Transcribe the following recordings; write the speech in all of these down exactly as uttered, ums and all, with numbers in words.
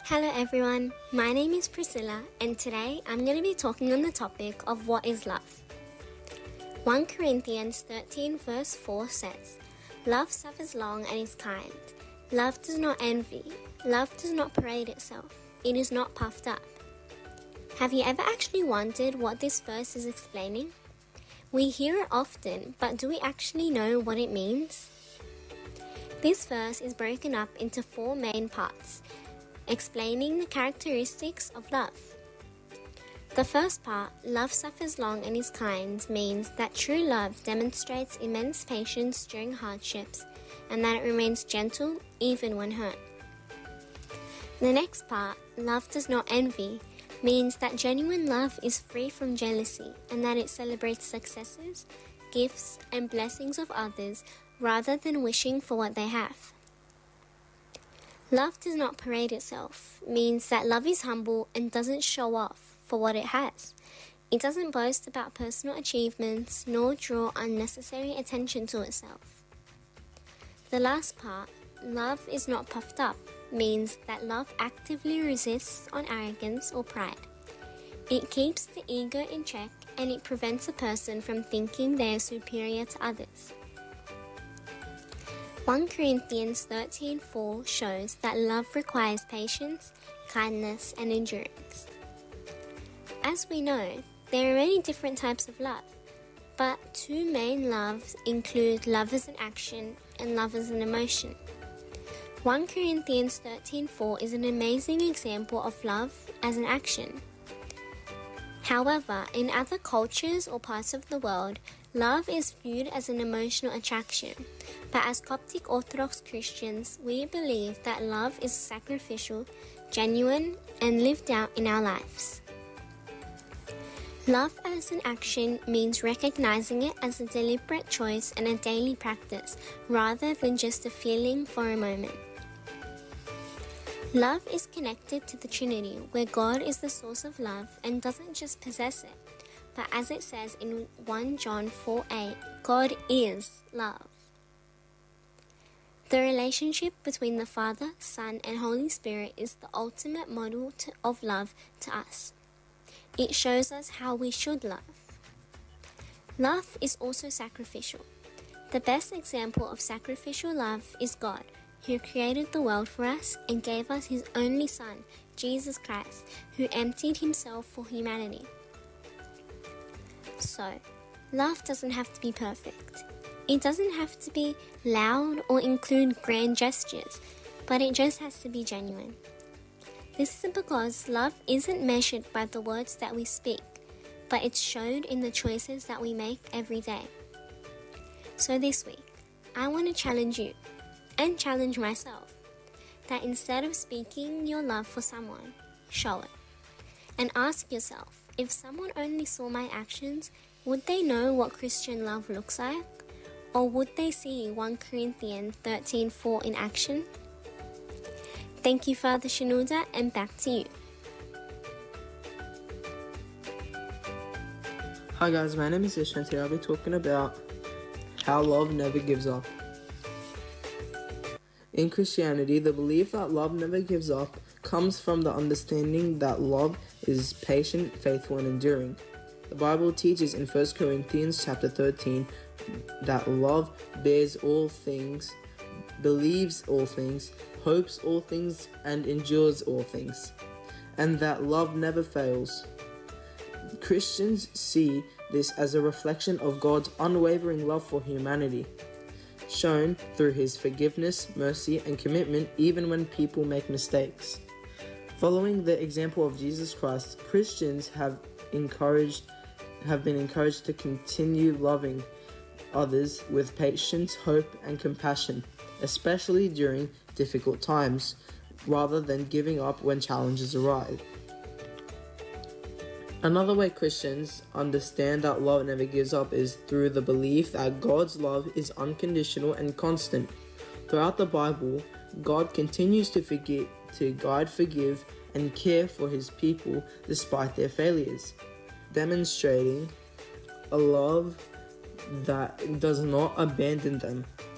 Hello everyone, my name is Priscilla and today I'm going to be talking on the topic of what is love. First Corinthians thirteen verse four says, "Love suffers long and is kind. Love does not envy. Love does not parade itself. It is not puffed up." Have you ever actually wondered what this verse is explaining? We hear it often, but do we actually know what it means? This verse is broken up into four main parts, explaining the characteristics of love. The first part, love suffers long and is kind, means that true love demonstrates immense patience during hardships and that it remains gentle even when hurt. The next part, love does not envy, means that genuine love is free from jealousy and that it celebrates successes, gifts, and blessings of others rather than wishing for what they have. Love does not parade itself, means that love is humble and doesn't show off for what it has. It doesn't boast about personal achievements nor draw unnecessary attention to itself. The last part, love is not puffed up, means that love actively resists on arrogance or pride. It keeps the ego in check and it prevents a person from thinking they are superior to others. First Corinthians thirteen four shows that love requires patience, kindness, and endurance. As we know, there are many different types of love, but two main loves include love as an action and love as an emotion. First Corinthians thirteen four is an amazing example of love as an action. However, in other cultures or parts of the world, love is viewed as an emotional attraction, but as Coptic Orthodox Christians, we believe that love is sacrificial, genuine, and lived out in our lives. Love as an action means recognizing it as a deliberate choice and a daily practice, rather than just a feeling for a moment. Love is connected to the Trinity, where God is the source of love and doesn't just possess it, but as it says in First John four eight, God is love. The relationship between the Father, Son, and Holy Spirit is the ultimate model to, of love to us. It shows us how we should love. Love is also sacrificial. The best example of sacrificial love is God, who created the world for us and gave us His only Son, Jesus Christ, who emptied Himself for humanity. So, love doesn't have to be perfect. It doesn't have to be loud or include grand gestures, but it just has to be genuine. This is because love isn't measured by the words that we speak, but it's shown in the choices that we make every day. So this week, I want to challenge you, and challenge myself, that instead of speaking your love for someone, show it. And ask yourself, if someone only saw my actions, would they know what Christian love looks like? Or would they see First Corinthians thirteen four in action? Thank you, Father Shenouda, and back to you. Hi guys, my name is Ish and today I'll be talking about how love never gives up. In Christianity, the belief that love never gives up comes from the understanding that love is patient, faithful, and enduring. The Bible teaches in First Corinthians chapter thirteen that love bears all things, believes all things, hopes all things, and endures all things, and that love never fails. Christians see this as a reflection of God's unwavering love for humanity, shown through His forgiveness, mercy, and commitment even when people make mistakes. Following the example of Jesus Christ, Christians have encouraged have been encouraged to continue loving others with patience, hope, and compassion, especially during difficult times, rather than giving up when challenges arise. Another way Christians understand that love never gives up is through the belief that God's love is unconditional and constant. Throughout the Bible, God continues to forgive, to guide, forgive, and care for His people despite their failures, demonstrating a love that does not abandon them.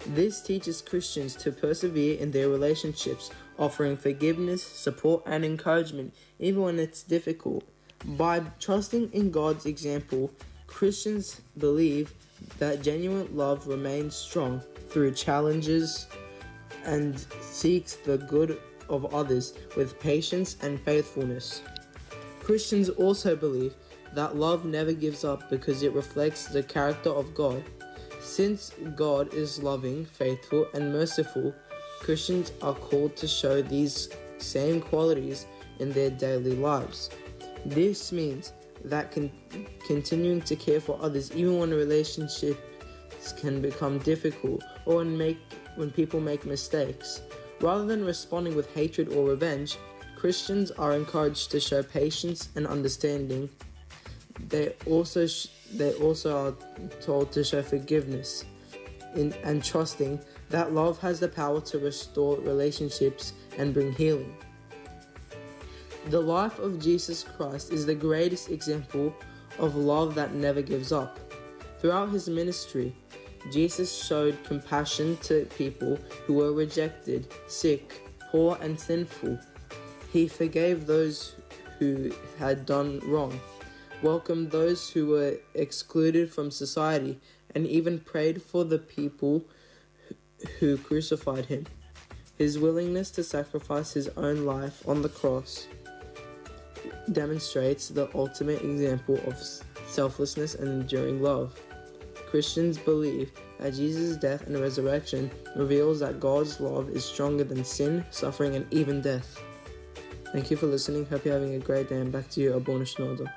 This teaches Christians to persevere in their relationships, offering forgiveness, support, and encouragement even when it's difficult. By trusting in God's example, Christians believe that genuine love remains strong through challenges and seeks the good of others with patience and faithfulness. Christians also believe that love never gives up because it reflects the character of God. Since God is loving, faithful, and merciful, Christians are called to show these same qualities in their daily lives. This means that con- continuing to care for others even when relationships can become difficult or when, make, when people make mistakes. Rather than responding with hatred or revenge, Christians are encouraged to show patience and understanding. They also sh- they also are told to show forgiveness in, and trusting that love has the power to restore relationships and bring healing. The life of Jesus Christ is the greatest example of love that never gives up. Throughout his ministry, Jesus showed compassion to people who were rejected, sick, poor, and sinful. He forgave those who had done wrong, welcomed those who were excluded from society, and even prayed for the people who crucified him. His willingness to sacrifice his own life on the cross demonstrates the ultimate example of selflessness and enduring love. Christians believe that Jesus' death and resurrection reveals that God's love is stronger than sin, suffering, and even death. Thank you for listening. Hope you're having a great day, and back to you, Abona Schneider.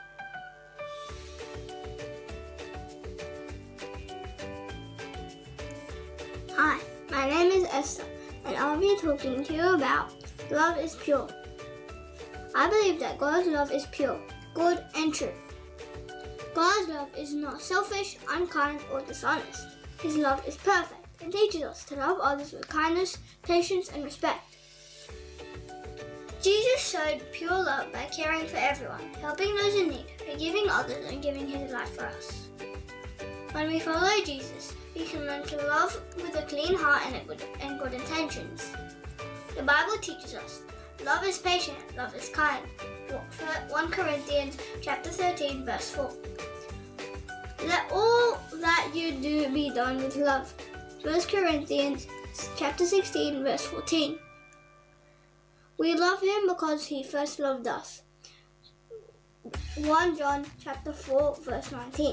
Hi, my name is Esther, and I'll be talking to you about love is pure. I believe that God's love is pure, good, and true. God's love is not selfish, unkind, or dishonest. His love is perfect and teaches us to love others with kindness, patience, and respect. Jesus showed pure love by caring for everyone, helping those in need, forgiving others, and giving his life for us. When we follow Jesus, we can learn to love with a clean heart and good, and good intentions. The Bible teaches us love is patient, love is kind. First Corinthians chapter thirteen, verse four. Let all that you do be done with love. First Corinthians chapter sixteen, verse fourteen. We love him because he first loved us. First John chapter four, verse nineteen.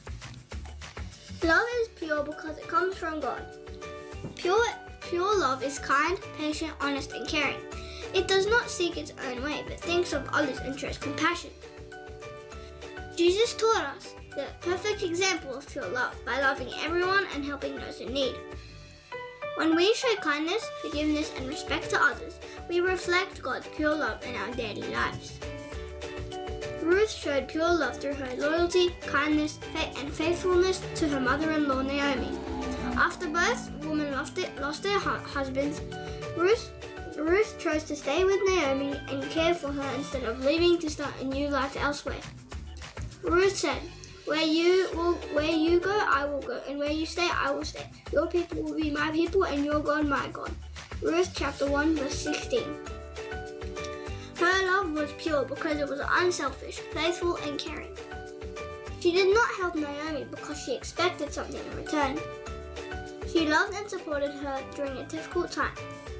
Love is pure because it comes from God. Pure, pure love is kind, patient, honest, and caring. It does not seek its own way, but thinks of others and shows compassion. Jesus taught us the perfect example of pure love by loving everyone and helping those in need. When we show kindness, forgiveness, and respect to others, we reflect God's pure love in our daily lives. Ruth showed pure love through her loyalty, kindness, and faithfulness to her mother-in-law Naomi. After both women lost, it, lost their husbands, Ruth, Ruth chose to stay with Naomi and care for her instead of leaving to start a new life elsewhere. Ruth said, Where you will, where you go, I will go, and where you stay, I will stay. Your people will be my people, and your God, my God. Ruth chapter one, verse sixteen. Her love was pure because it was unselfish, faithful, and caring. She did not help Naomi because she expected something in return. She loved and supported her during a difficult time.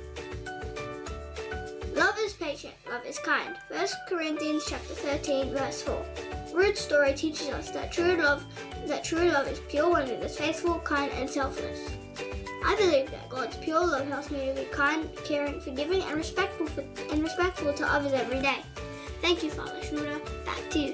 Love is patient, love is kind. First Corinthians chapter thirteen, verse four. Ruth's story teaches us that true love, that true love is pure when it is faithful, kind, and selfless. I believe that God's pure love helps me to be kind, caring, forgiving, and respectful for, and respectful to others every day. Thank you, Father Schneider. Back to you.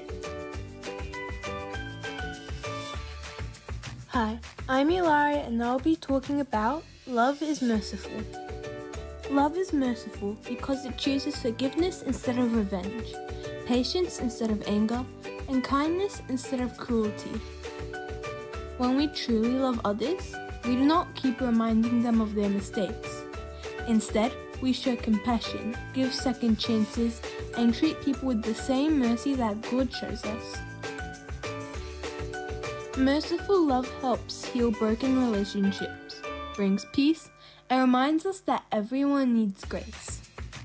Hi, I'm Ilaria, and I'll be talking about love is merciful. Love is merciful because it chooses forgiveness instead of revenge, patience instead of anger, and kindness instead of cruelty. When we truly love others, we do not keep reminding them of their mistakes. Instead, we show compassion, give second chances, and treat people with the same mercy that God shows us. Merciful love helps heal broken relationships. brings peace, and reminds us that everyone needs grace.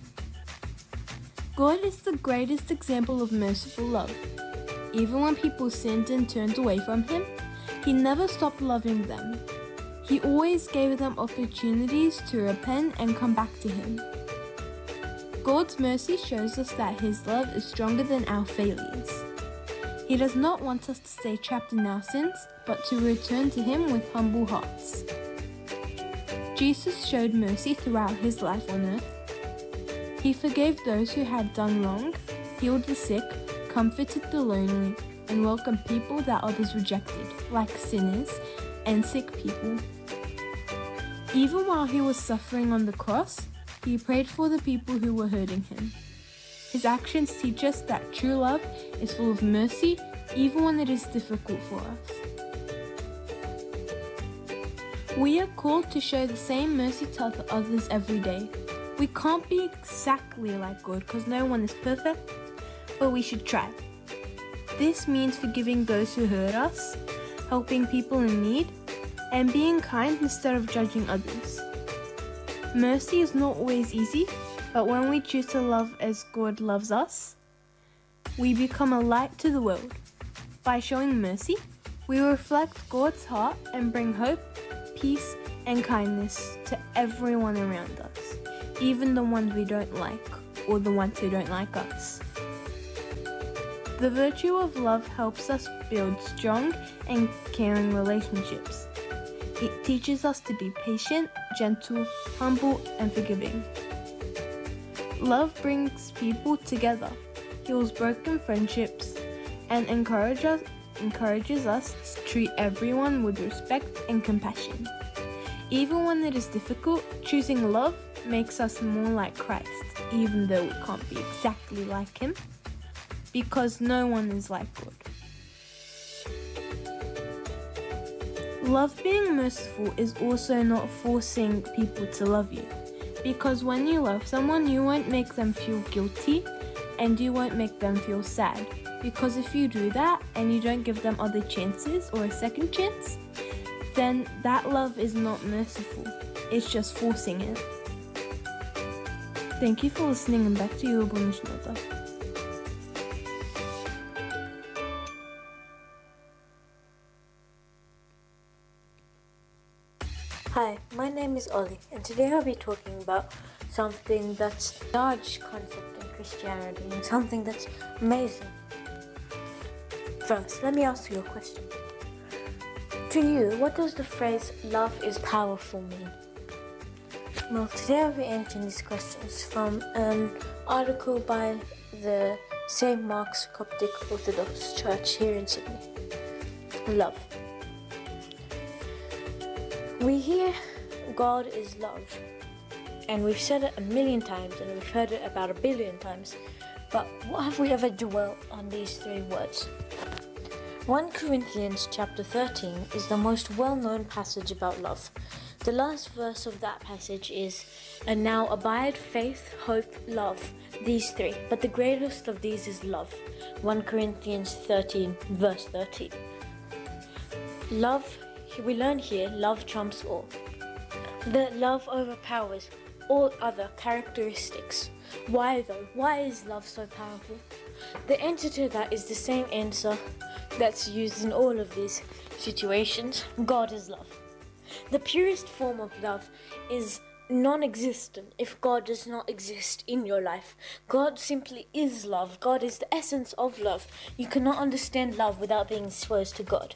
God is the greatest example of merciful love. Even when people sinned and turned away from Him, He never stopped loving them. He always gave them opportunities to repent and come back to Him. God's mercy shows us that His love is stronger than our failures. He does not want us to stay trapped in our sins, but to return to Him with humble hearts. Jesus showed mercy throughout His life on earth. He forgave those who had done wrong, healed the sick, comforted the lonely, and welcomed people that others rejected, like sinners and sick people. Even while He was suffering on the cross, He prayed for the people who were hurting Him. His actions teach us that true love is full of mercy, even when it is difficult for us. We are called to show the same mercy to others every day. We can't be exactly like God because no one is perfect, but we should try. This means forgiving those who hurt us, helping people in need, and being kind instead of judging others. Mercy is not always easy, but when we choose to love as God loves us, we become a light to the world. By showing mercy, we reflect God's heart and bring hope, peace, and kindness to everyone around us, even the ones we don't like or the ones who don't like us. The virtue of love helps us build strong and caring relationships. It teaches us to be patient, gentle, humble, and forgiving. Love brings people together, heals broken friendships, and encourages, encourages us to treat everyone with respect and compassion. Even when it is difficult, choosing love makes us more like Christ, even though we can't be exactly like Him, because no one is like God. Love being merciful is also not forcing people to love you, because when you love someone, you won't make them feel guilty and you won't make them feel sad, because if you do that and you don't give them other chances or a second chance, then that love is not merciful, it's just forcing it. Thank you for listening, and back to you, Abunishnoda. Hi, my name is Ollie, and today I'll be talking about something that's a large concept in Christianity and something that's amazing. First, let me ask you a question. To you, what does the phrase "love is powerful" mean? Well, today I'll be answering these questions from an article by the Saint Mark's Coptic Orthodox Church here in Sydney. Love. We hear God is love, and we've said it a million times and we've heard it about a billion times, but what have we ever dwelt on these three words? First Corinthians chapter thirteen is the most well-known passage about love. The last verse of that passage is, "And now abide faith, hope, love, these three, but the greatest of these is love." First Corinthians thirteen verse thirteen. Love, we learn here, love trumps all. That love overpowers all other characteristics. Why though? Why is love so powerful? The answer to that is the same answer that's used in all of these situations. God is love. The purest form of love is non-existent if God does not exist in your life. God simply is love. God is the essence of love. You cannot understand love without being exposed to God.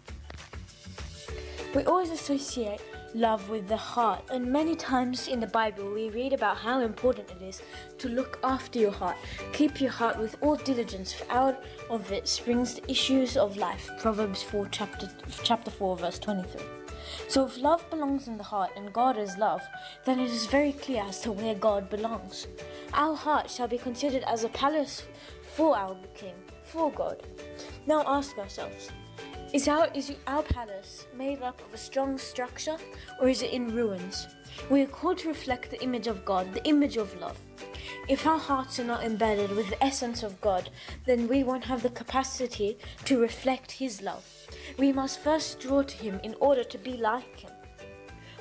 We always associate love with the heart, and many times in the Bible we read about how important it is to look after your heart. Keep your heart with all diligence, for out of it springs the issues of life. Proverbs four chapter chapter four verse twenty-three. So if love belongs in the heart and God is love, then it is very clear as to where God belongs. Our heart shall be considered as a palace for our King, for God. Now ask ourselves, Is our, is our palace made up of a strong structure, or is it in ruins? We are called to reflect the image of God, the image of love. If our hearts are not embedded with the essence of God, then we won't have the capacity to reflect His love. We must first draw to Him in order to be like Him.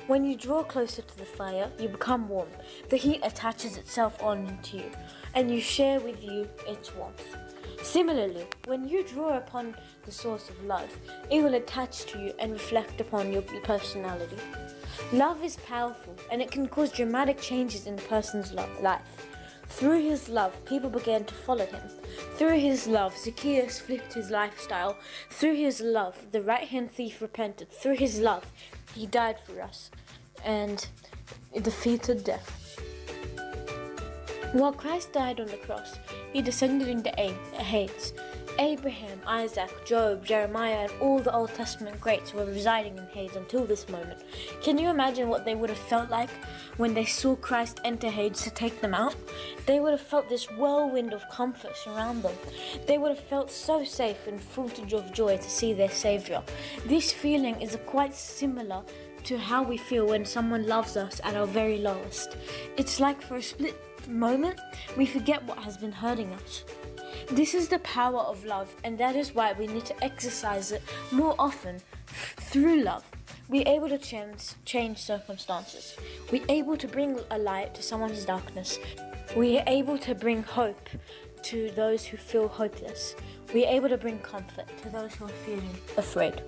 When you draw closer to the fire, you become warm. The heat attaches itself onto you, and you share with you its warmth. Similarly, when you draw upon the source of love, it will attach to you and reflect upon your personality. Love is powerful, and it can cause dramatic changes in a person's lo- life. Through his love, people began to follow him. Through his love, Zacchaeus flipped his lifestyle. Through his love, the right-hand thief repented. Through his love, he died for us and defeated death. While Christ died on the cross, he descended into Hades. Abraham, Isaac, Job, Jeremiah, and all the Old Testament greats were residing in Hades until this moment. Can you imagine what they would have felt like when they saw Christ enter Hades to take them out? They would have felt this whirlwind of comfort surround them. They would have felt so safe and full of joy to see their Saviour. This feeling is quite similar to how we feel when someone loves us at our very lowest. It's like for a split moment, we forget what has been hurting us. This is the power of love, and that is why we need to exercise it more often. Through love, we're able to change, change circumstances. We're able to bring a light to someone's darkness. We are able to bring hope to those who feel hopeless. We are able to bring comfort to those who are feeling afraid.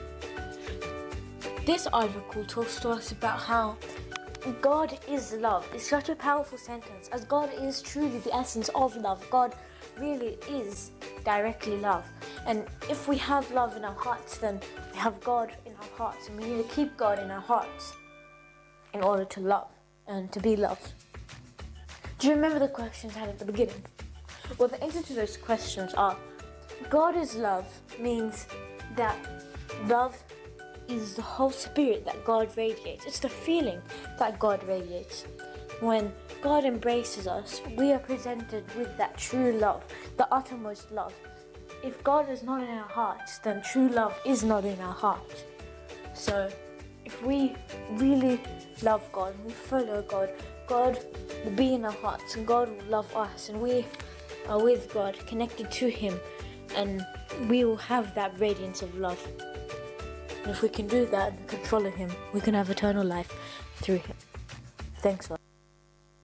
This article talks to us about how God is love. It's such a powerful sentence, as God is truly the essence of love. God really is directly love. And if we have love in our hearts, then we have God in our hearts, and we need to keep God in our hearts in order to love and to be loved. Do you remember the questions I had at the beginning? Well, the answer to those questions are: God is love means that love is the whole spirit that God radiates. It's the feeling that God radiates. When God embraces us, we are presented with that true love, the uttermost love. If God is not in our hearts, then true love is not in our hearts. So, if we really love God, we follow God, God will be in our hearts, and God will love us, and we are with God, connected to Him, and we will have that radiance of love. And if we can do that and can follow Him, we can have eternal life through Him. Thanks, Lord.